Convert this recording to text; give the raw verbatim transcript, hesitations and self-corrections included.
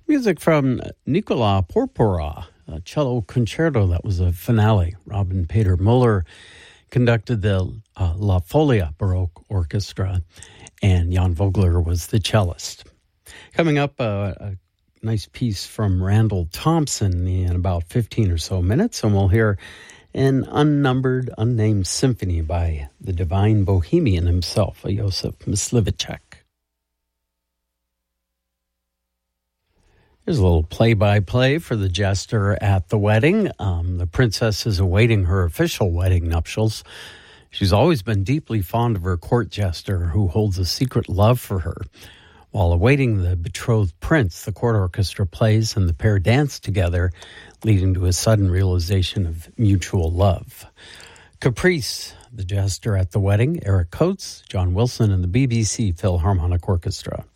Music from Nicola Porpora, a cello concerto that was a finale. Robin Peter Muller conducted the uh, La Folia Baroque Orchestra, and Jan Vogler was the cellist. Coming up, uh, a nice piece from Randall Thompson in about fifteen or so minutes, and we'll hear an unnumbered, unnamed symphony by the divine bohemian himself, a Josef Myslivicek. Here's a little play-by-play for the jester at the wedding. Um, the princess is awaiting her official wedding nuptials. She's always been deeply fond of her court jester, who holds a secret love for her. While awaiting the betrothed prince, the court orchestra plays and the pair dance together, leading to a sudden realization of mutual love. Caprice, the jester at the wedding, Eric Coates, John Wilson, and the B B C Philharmonic Orchestra.